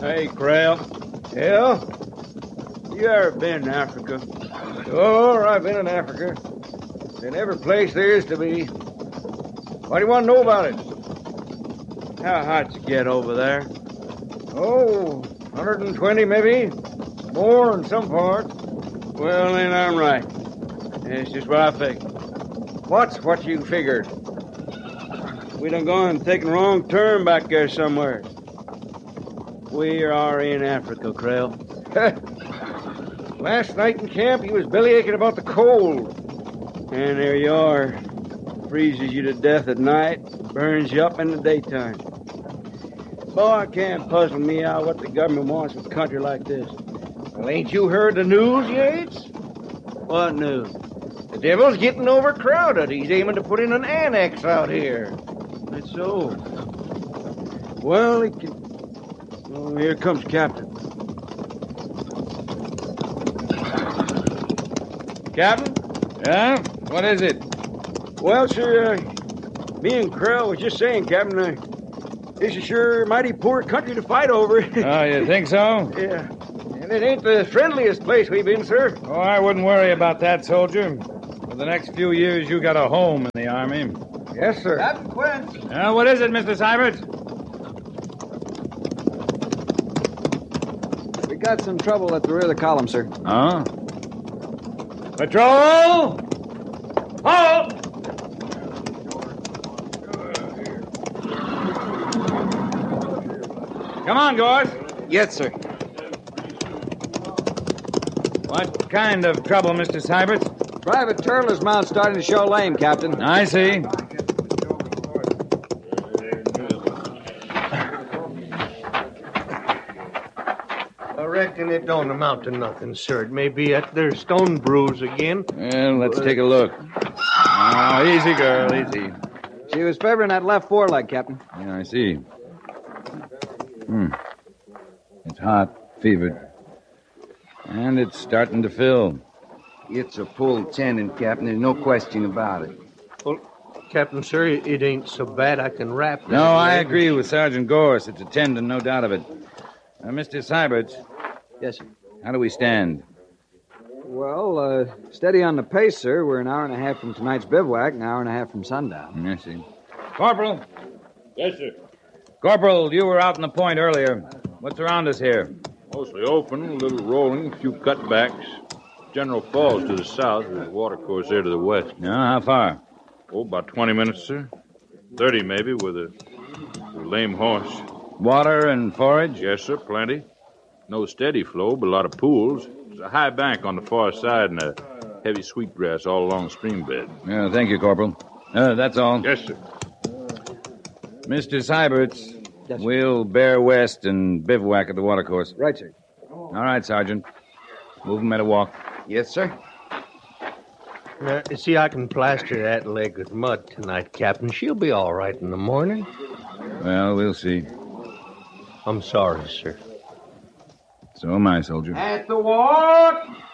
Hey, Creel. Yeah? You ever been in Africa? Sure, I've been in Africa. In every place there is to be. What do you want to know about it? How hot's it get over there? Oh, 120 maybe. More in some parts. Well, then I'm right. It's just what I figured. What's what you figured? We done gone and taken a wrong turn back there somewhere. We are in Africa, Creel. Last night in camp, he was bellyaching about the cold. And there you are. Freezes you to death at night, burns you up in the daytime. Boy, it can't puzzle me out what the government wants with a country like this. Well, ain't you heard the news, Yates? What news? The devil's getting overcrowded. He's aiming to put in an annex out here. That's so. Well, it can... Oh, here comes Captain. Captain? Yeah? What is it? Well, sir, me and Creel was just saying, Captain, this is sure a mighty poor country to fight over. Oh, you think so? Yeah. And it ain't the friendliest place we've been, sir. Oh, I wouldn't worry about that, soldier. For the next few years, you got a home in the Army. Yes, sir. Captain Quint. What is it, Mr. Sybert? We got some trouble at the rear of the column, sir. Huh? Patrol! Halt! Come on, Gorse. Yes, sir. What kind of trouble, Mr. Sybert? Private Turler's mount's starting to show lame, Captain. I see. I reckon it don't amount to nothing, sir. It may be at their stone bruise again. Well, let's take a look. Oh, easy, girl, easy. She was favoring that left foreleg, Captain. Yeah, I see. It's hot, fevered. And it's starting to fill. It's a pulled tendon, Captain. There's no question about it. Well, Captain, sir, it ain't so bad. I can wrap that. No, I agree with Sergeant Gorse. It's a tendon, no doubt of it. Mr. Sybert, Yes, sir. how do we stand? Well, steady on the pace, sir. We're an hour and a half from tonight's bivouac, an hour and a half from sundown. I see. Corporal! Yes, sir. Corporal, you were out in the point earlier. What's around us here? Mostly open, a little rolling, a few cutbacks. General Falls to the south, with a watercourse there to the west. No, how far? Oh, about 20 minutes, sir. 30 maybe, with a lame horse. Water and forage? Yes, sir, plenty. No steady flow, but a lot of pools. There's a high bank on the far side and a heavy sweetgrass all along the stream bed. Yeah, thank you, Corporal. That's all. Yes, sir. Mr. Sybert, Yes, sir. we'll bear west and bivouac at the watercourse. Right, sir. All right, Sergeant. Move them at a walk. Yes, sir. See, I can plaster that leg with mud tonight, Captain. She'll be all right in the morning. Well, we'll see. I'm sorry, sir. So am I, soldier. At the walk!